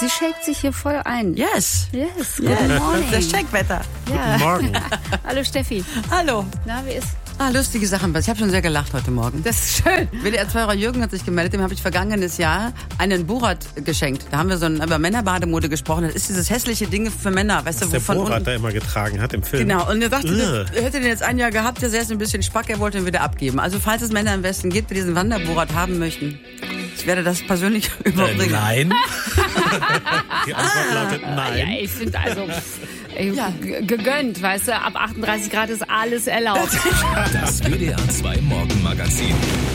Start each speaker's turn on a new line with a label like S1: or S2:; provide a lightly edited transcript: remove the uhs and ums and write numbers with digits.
S1: Sie shakt sich hier voll ein.
S2: Yes.
S1: Good morning.
S2: Das Shakewetter.
S1: Ja.
S3: Guten Morgen.
S1: Hallo Steffi.
S2: Hallo.
S1: Na, wie ist?
S2: Lustige Sachen. Ich habe schon sehr gelacht heute Morgen.
S1: Das ist schön.
S2: WDR-2 Jürgen hat sich gemeldet, dem habe ich vergangenes Jahr einen Borat geschenkt. Da haben wir über Männerbademode gesprochen. Das ist dieses hässliche Ding für Männer, weißt du,
S3: Der
S2: wovon
S3: Borat
S2: unten...
S3: da immer getragen hat im Film.
S2: Genau, und er sagte, er hätte den jetzt ein Jahr gehabt, der ist ein bisschen spack, er wollte ihn wieder abgeben. Also falls es Männer im Westen gibt, die diesen Wanderborat haben möchten, ich werde das persönlich überbringen.
S3: Nein. Die Antwort lautet
S1: Ja,
S3: nein.
S1: ich finde gegönnt, weißt du, ab 38 Grad ist alles erlaubt.
S4: Das WDR 2 Morgenmagazin.